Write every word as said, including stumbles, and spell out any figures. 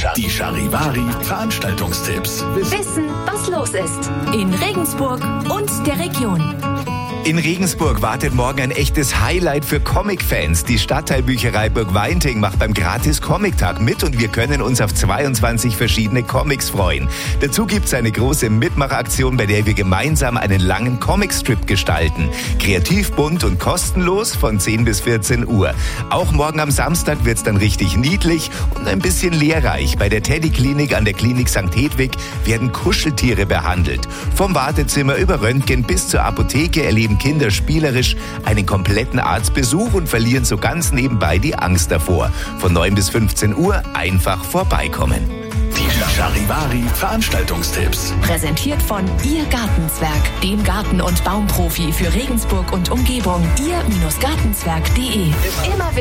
Die Charivari Veranstaltungstipps. Wissen, was los ist in Regensburg und der Region. In Regensburg wartet morgen ein echtes Highlight für Comic-Fans. Die Stadtteilbücherei Burgweinting macht beim Gratis-Comic-Tag mit und wir können uns auf zweiundzwanzig verschiedene Comics freuen. Dazu gibt es eine große Mitmachaktion, bei der wir gemeinsam einen langen Comicstrip gestalten. Kreativ, bunt und kostenlos von zehn bis vierzehn Uhr. Auch morgen am Samstag wird es dann richtig niedlich und ein bisschen lehrreich. Bei der Teddy-Klinik an der Klinik Sankt Hedwig werden Kuscheltiere behandelt. Vom Wartezimmer über Röntgen bis zur Apotheke erleben Kinder spielerisch einen kompletten Arztbesuch und verlieren so ganz nebenbei die Angst davor. Von neun bis fünfzehn Uhr einfach vorbeikommen. Die Charivari Veranstaltungstipps. Präsentiert von Ihr Gartenzwerg, dem Garten- und Baumprofi für Regensburg und Umgebung. ihr Gartenzwerg punkt de. Immer